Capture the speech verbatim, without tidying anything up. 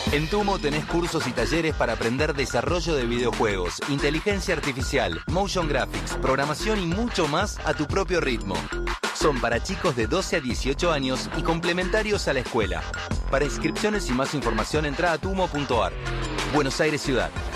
En Tumo tenés cursos y talleres para aprender desarrollo de videojuegos, inteligencia artificial, motion graphics, programación y mucho más a tu propio ritmo. Son para chicos de doce a dieciocho años y complementarios a la escuela. Para inscripciones y más información entra a tumo punto ar. Buenos Aires Ciudad.